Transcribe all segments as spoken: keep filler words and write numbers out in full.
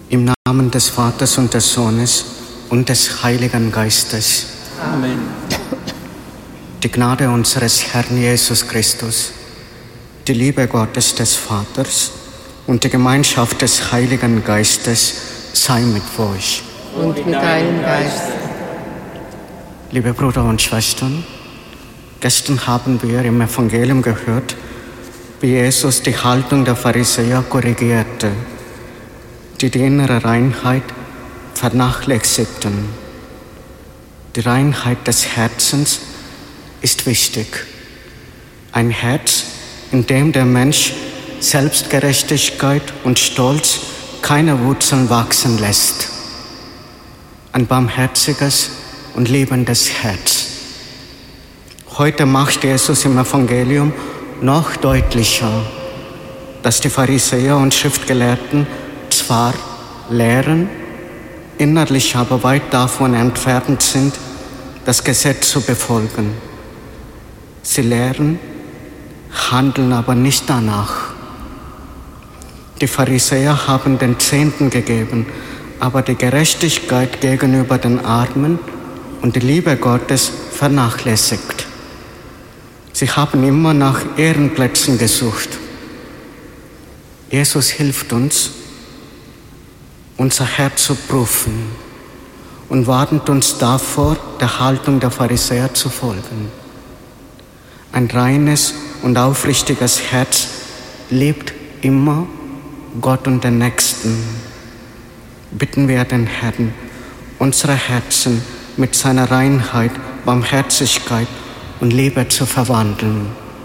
Im Namen des Vaters und des Sohnes und des Heiligen Geistes. Amen. Die Gnade unseres Herrn Jesus Christus, die Liebe Gottes des Vaters und die Gemeinschaft des Heiligen Geistes sei mit euch. Und mit deinem Geist. Liebe Brüder und Schwestern, gestern haben wir im Evangelium gehört, wie Jesus die Haltung der Pharisäer korrigierte, die die innere Reinheit vernachlässigten. Die Reinheit des Herzens ist wichtig. Ein Herz, in dem der Mensch Selbstgerechtigkeit und Stolz keine Wurzeln wachsen lässt. Ein barmherziges und liebendes Herz. Heute macht Jesus im Evangelium noch deutlicher, dass die Pharisäer und Schriftgelehrten zwar lehren, innerlich aber weit davon entfernt sind, das Gesetz zu befolgen. Sie lehren, handeln aber nicht danach. Die Pharisäer haben den Zehnten gegeben, aber die Gerechtigkeit gegenüber den Armen und die Liebe Gottes vernachlässigt. Sie haben immer nach Ehrenplätzen gesucht. Jesus hilft uns, unser Herz zu prüfen und warnt uns davor, der Haltung der Pharisäer zu folgen. Ein reines und aufrichtiges Herz liebt immer Gott und den Nächsten. Bitten wir den Herrn, unsere Herzen mit seiner Reinheit, Barmherzigkeit und Liebe zu verwandeln.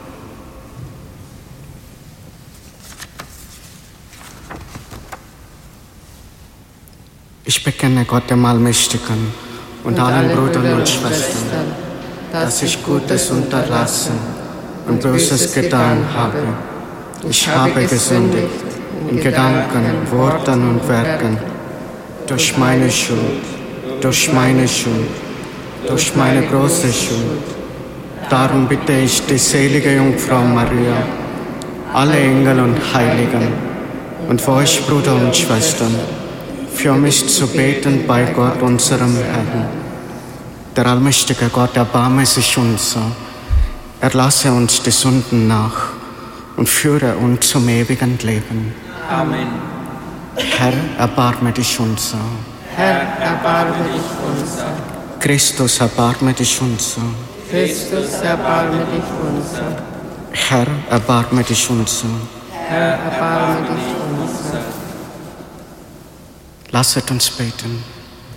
Ich bekenne Gott dem Allmächtigen und, und allen Brüdern und Schwestern, dass ich Gutes unterlassen und Böses getan habe. Ich habe gesündigt in Gedanken, Worten und Werken, durch meine Schuld, durch meine Schuld, durch meine große Schuld. Darum bitte ich die selige Jungfrau Maria, alle Engel und Heiligen und für euch Brüder und Schwestern, für mich zu beten bei Gott, unserem Herrn. Der allmächtige Gott erbarme sich unser, erlasse uns die Sünden nach und führe uns zum ewigen Leben. Amen. Herr, erbarme dich unser. Herr, erbarme dich unser. Christus, erbarme dich unser. Christus, erbarme dich unser. Herr, erbarme dich unser. Herr, erbarme dich unser. Lasset uns beten.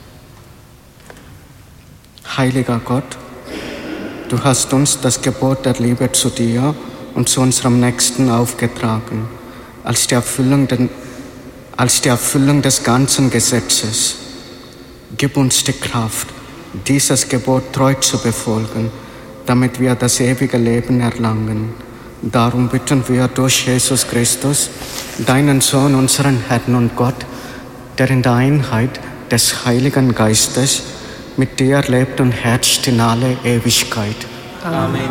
Heiliger Gott, du hast uns das Gebot der Liebe zu dir und zu unserem Nächsten aufgetragen, als die Erfüllung, den, als die Erfüllung des ganzen Gesetzes. Gib uns die Kraft, dieses Gebot treu zu befolgen, damit wir das ewige Leben erlangen. Darum bitten wir durch Jesus Christus, deinen Sohn, unseren Herrn und Gott, der in der Einheit des Heiligen Geistes mit dir lebt und herrscht in alle Ewigkeit. Amen.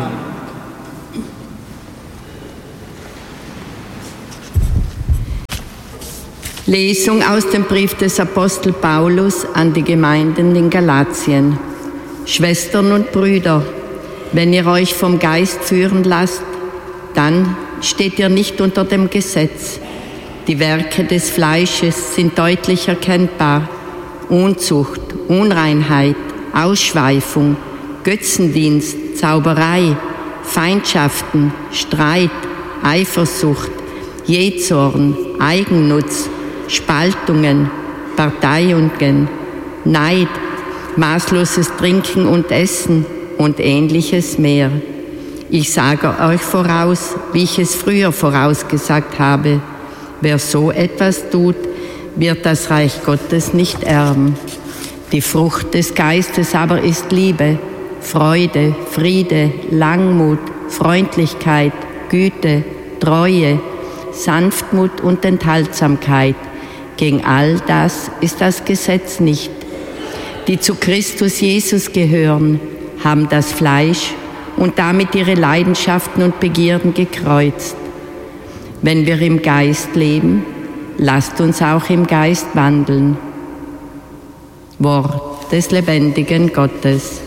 Lesung aus dem Brief des Apostel Paulus an die Gemeinden in Galatien. Schwestern und Brüder, wenn ihr euch vom Geist führen lasst, dann steht ihr nicht unter dem Gesetz. Die Werke des Fleisches sind deutlich erkennbar: Unzucht, Unreinheit, Ausschweifung, Götzendienst, Zauberei, Feindschaften, Streit, Eifersucht, Jähzorn, Eigennutz, Spaltungen, Parteiungen, Neid, maßloses Trinken und Essen und Ähnliches mehr. Ich sage euch voraus, wie ich es früher vorausgesagt habe: Wer so etwas tut, wird das Reich Gottes nicht erben. Die Frucht des Geistes aber ist Liebe, Freude, Friede, Langmut, Freundlichkeit, Güte, Treue, Sanftmut und Enthaltsamkeit. Gegen all das ist das Gesetz nicht. Die zu Christus Jesus gehören, haben das Fleisch und damit ihre Leidenschaften und Begierden gekreuzt. Wenn wir im Geist leben, lasst uns auch im Geist wandeln. Wort des lebendigen Gottes.